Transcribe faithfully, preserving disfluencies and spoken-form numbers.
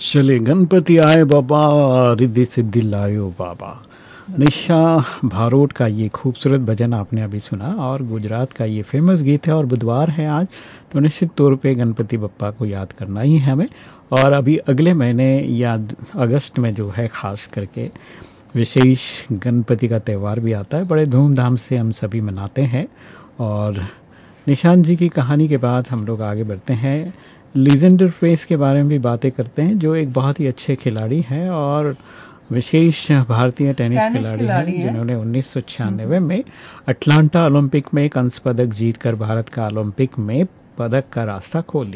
चले गणपति आए बाबा, रिद्धि सिद्धि लायो बाबा। निशा भारोट का ये खूबसूरत भजन आपने अभी सुना और गुजरात का ये फेमस गीत है। और बुधवार है आज, तो निश्चित तौर पे गणपति बप्पा को याद करना ही है हमें। और अभी अगले महीने या अगस्त में जो है ख़ास करके विशेष गणपति का त्यौहार भी आता है, बड़े धूमधाम से हम सभी मनाते हैं। और निशांत जी की कहानी के बाद हम लोग आगे बढ़ते हैं, लीजेंडर फेस के बारे में भी बातें करते हैं, जो एक बहुत ही अच्छे खिलाड़ी हैं और विशेष भारतीय टेनिस खिलाड़ी, खिलाड़ी हैं, जिन्होंने उन्नीस सौ छियानवे में अटलांटा ओलंपिक में कंस्य पदक जीतकर भारत का ओलंपिक में पदक का रास्ता खोल लिया।